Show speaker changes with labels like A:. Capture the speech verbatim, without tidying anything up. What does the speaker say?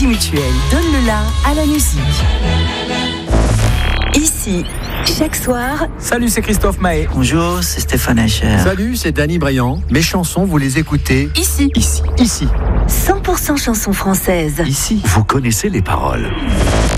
A: Crédit Mutuel donne le la à la musique. Ici, chaque soir...
B: Salut, c'est Christophe Mahé.
C: Bonjour, c'est Stéphane Echer.
D: Salut, c'est Danny Briand. Mes chansons, vous les écoutez
A: Ici.
D: Ici. Ici.
A: cent pour cent chansons françaises.
C: Ici, vous connaissez les paroles.